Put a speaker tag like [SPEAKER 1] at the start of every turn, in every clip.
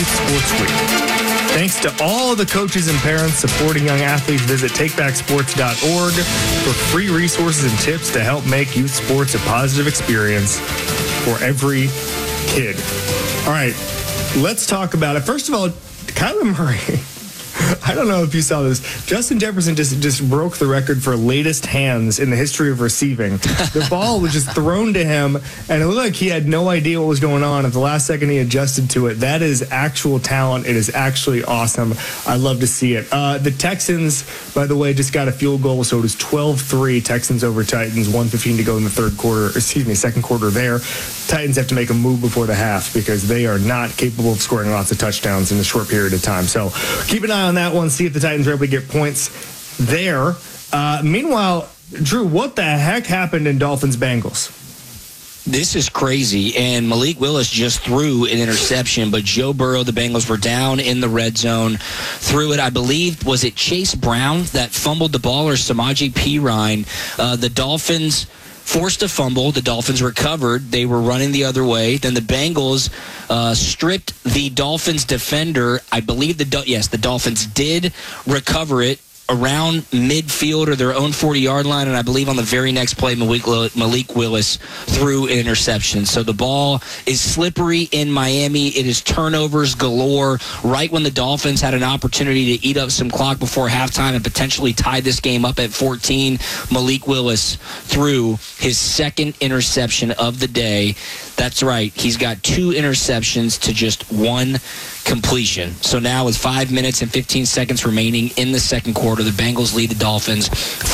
[SPEAKER 1] Sports Week. Thanks to all the coaches and parents supporting young athletes, visit takebacksports.org for free resources and tips to help make youth sports a positive experience for every kid. All right, let's talk about it. First of all, Kyler Murray. I don't know if you saw this. Justin Jefferson just broke the record for latest hands in the history of receiving. The ball was just thrown to him, and it looked like he had no idea what was going on. At the last second, he adjusted to it. That is actual talent. It is actually awesome. I love to see it. The Texans, by the way, just got a field goal, so it was 12-3 Texans over Titans, 1:15 to go in the second quarter there. Titans have to make a move before the half because they are not capable of scoring lots of touchdowns in a short period of time. So keep an eye on that one, see if the Titans are able to get points there. Meanwhile, Drew, what the heck happened in Dolphins-Bengals?
[SPEAKER 2] This is crazy, and Malik Willis just threw an interception, but Joe Burrow, the Bengals were down in the red zone, threw it, I believe, was it Chase Brown that fumbled the ball or Samaje Perine? The Dolphins forced a fumble. The Dolphins recovered. They were running the other way. Then the Bengals stripped the Dolphins defender. I believe the Dolphins did recover it around midfield or their own 40-yard line, and I believe on the very next play, Malik Willis threw an interception. So the ball is slippery in Miami. It is turnovers galore. Right when the Dolphins had an opportunity to eat up some clock before halftime and potentially tie this game up at 14, Malik Willis threw his second interception of the day. That's right. He's got 2 interceptions to just 1 completion. So now with 5 minutes and 15 seconds remaining in the second quarter, the Bengals lead the Dolphins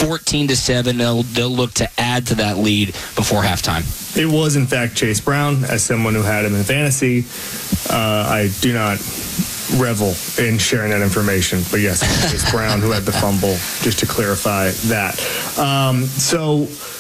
[SPEAKER 2] 14-7. They'll look to add to that lead before halftime.
[SPEAKER 1] It was, in fact, Chase Brown. As someone who had him in fantasy, I do not revel in sharing that information. But yes, Chase Brown who had the fumble, just to clarify that. So